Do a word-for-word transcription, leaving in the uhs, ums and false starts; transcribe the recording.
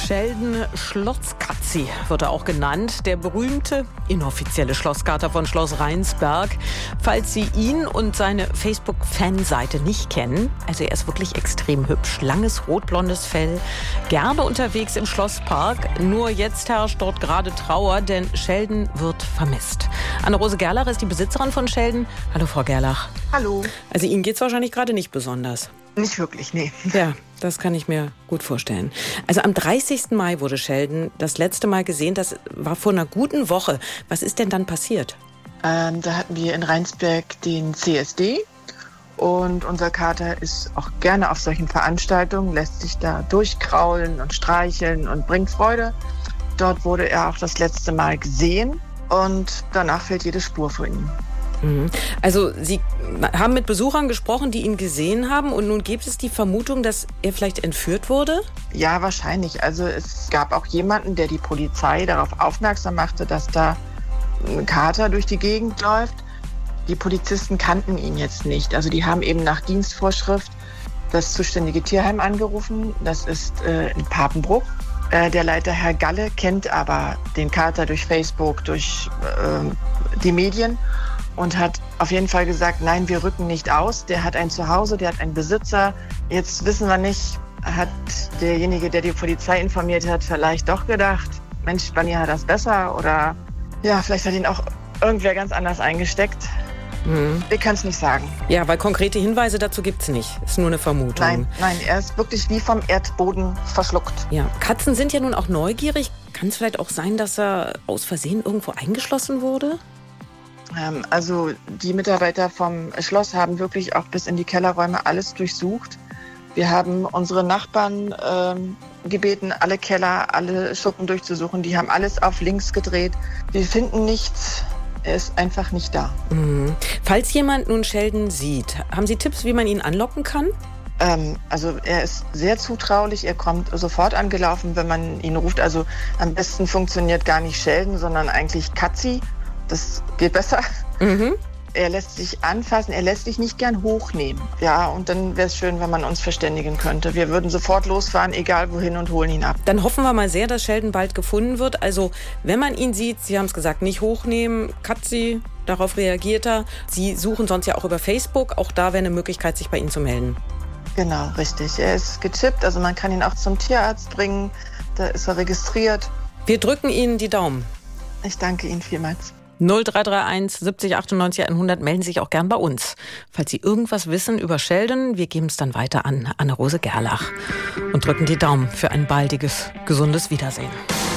Sheldon Schlotzkatzi wird er auch genannt, der berühmte inoffizielle Schlosskater von Schloss Rheinsberg. Falls Sie ihn und seine Facebook-Fanseite nicht kennen, also er ist wirklich extrem hübsch, langes rotblondes Fell, gerne unterwegs im Schlosspark. Nur jetzt herrscht dort gerade Trauer, denn Sheldon wird vermisst. Anne-Rose Gerlach ist die Besitzerin von Sheldon. Hallo, Frau Gerlach. Hallo. Also Ihnen geht es wahrscheinlich gerade nicht besonders. Nicht wirklich, nee. Ja, das kann ich mir gut vorstellen. Also am dreißigsten Mai wurde Sheldon das letzte Mal gesehen. Das war vor einer guten Woche. Was ist denn dann passiert? Ähm, da hatten wir in Rheinsberg den C S D. Und unser Kater ist auch gerne auf solchen Veranstaltungen, lässt sich da durchkraulen und streicheln und bringt Freude. Dort wurde er auch das letzte Mal gesehen und danach fehlt jede Spur von ihm. Also Sie haben mit Besuchern gesprochen, die ihn gesehen haben, und nun gibt es die Vermutung, dass er vielleicht entführt wurde? Ja, wahrscheinlich. Also es gab auch jemanden, der die Polizei darauf aufmerksam machte, dass da ein Kater durch die Gegend läuft. Die Polizisten kannten ihn jetzt nicht. Also die haben eben nach Dienstvorschrift das zuständige Tierheim angerufen. Das ist äh, in Papenbruck. Äh, der Leiter Herr Galle kennt aber den Kater durch Facebook, durch äh, die Medien. Und hat auf jeden Fall gesagt, nein, wir rücken nicht aus. Der hat ein Zuhause, der hat einen Besitzer. Jetzt wissen wir nicht, hat derjenige, der die Polizei informiert hat, vielleicht doch gedacht, Mensch, Spanier hat das besser. Oder ja, vielleicht hat ihn auch irgendwer ganz anders eingesteckt. Mhm. Wir können es nicht sagen. Ja, weil konkrete Hinweise dazu gibt es nicht. Ist nur eine Vermutung. Nein, nein, er ist wirklich wie vom Erdboden verschluckt. Ja, Katzen sind ja nun auch neugierig. Kann es vielleicht auch sein, dass er aus Versehen irgendwo eingeschlossen wurde? Also die Mitarbeiter vom Schloss haben wirklich auch bis in die Kellerräume alles durchsucht. Wir haben unsere Nachbarn ähm, gebeten, alle Keller, alle Schuppen durchzusuchen. Die haben alles auf links gedreht. Wir finden nichts. Er ist einfach nicht da. Mhm. Falls jemand nun Sheldon sieht, haben Sie Tipps, wie man ihn anlocken kann? Ähm, also er ist sehr zutraulich. Er kommt sofort angelaufen, wenn man ihn ruft. Also am besten funktioniert gar nicht Sheldon, sondern eigentlich Katzi. Das geht besser. Mhm. Er lässt sich anfassen, er lässt sich nicht gern hochnehmen. Ja, und dann wäre es schön, wenn man uns verständigen könnte. Wir würden sofort losfahren, egal wohin, und holen ihn ab. Dann hoffen wir mal sehr, dass Sheldon bald gefunden wird. Also, wenn man ihn sieht, Sie haben es gesagt, nicht hochnehmen. Katzi, darauf reagiert er. Sie suchen sonst ja auch über Facebook. Auch da wäre eine Möglichkeit, sich bei Ihnen zu melden. Genau, richtig. Er ist gechippt, also man kann ihn auch zum Tierarzt bringen. Da ist er registriert. Wir drücken Ihnen die Daumen. Ich danke Ihnen vielmals. null drei drei eins siebzig achtundneunzig hundert, melden Sie sich auch gern bei uns. Falls Sie irgendwas wissen über Sheldon, wir geben es dann weiter an Anne-Rose Gerlach und drücken die Daumen für ein baldiges, gesundes Wiedersehen.